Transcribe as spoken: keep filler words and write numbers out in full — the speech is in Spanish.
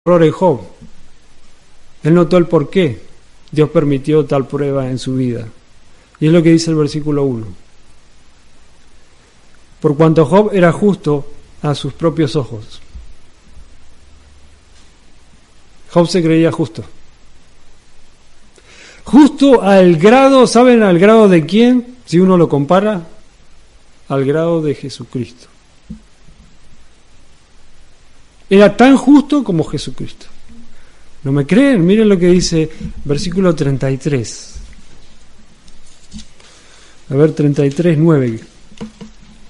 error en Job. Él notó el por qué Dios permitió tal prueba en su vida. Y es lo que dice el versículo uno. Por cuanto Job era justo a sus propios ojos. Job se creía justo. Justo al grado, ¿saben al grado de quién? Si uno lo compara, al grado de Jesucristo. Era tan justo como Jesucristo. ¿No me creen? Miren lo que dice versículo treinta y tres. A ver, treinta y tres, nueve.